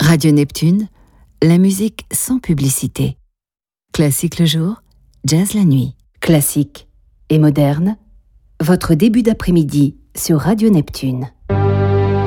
Radio Neptune, la musique sans publicité. Classique le jour, jazz la nuit. Classique et moderne, votre début d'après-midi sur Radio Neptune.